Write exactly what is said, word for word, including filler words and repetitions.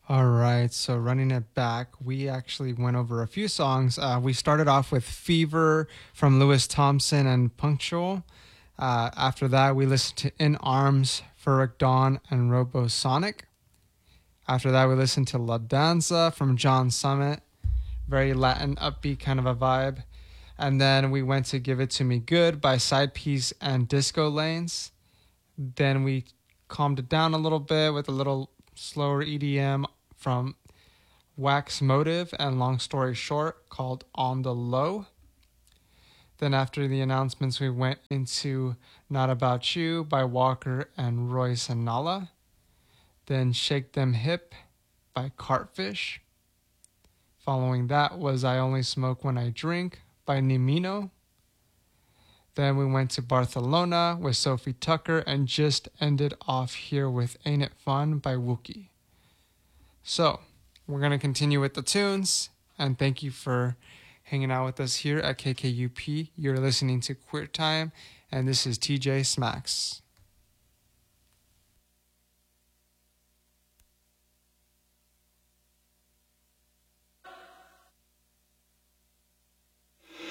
All right, so running it back, we actually went over a few songs. Uh, we started off with Fever from Louis Thompson and Punctual. Uh, after that, we listened to In Arms, Furrick Dawn, and Robosonic. After that, we listened to La Danza from John Summit, very Latin, upbeat kind of a vibe. And then we went to Give It To Me Good by Side Piece and Disco Lanes. Then we calmed it down a little bit with a little slower E D M from Wax Motive and Long Story Short called On the Low. Then after the announcements, we went into Not About You by Walker and Royce and Nala. Then Shake Them Hip by Cartfish. Following that was I Only Smoke When I Drink by Nimino. Then we went to Barcelona with Sophie Tucker and just ended off here with Ain't It Fun by Wookie. So, we're going to continue with the tunes, and thank you for hanging out with us here at K K U P. You're listening to Queer Time, and this is T J Smacks.